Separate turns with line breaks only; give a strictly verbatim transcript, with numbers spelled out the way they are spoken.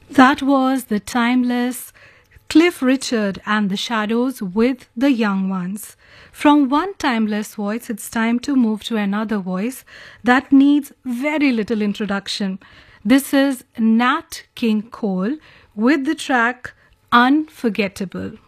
That was the timeless Cliff Richard and the Shadows with The Young Ones. From one timeless voice, it's time to move to another voice that needs very little introduction. This is Nat King Cole with the track Unforgettable.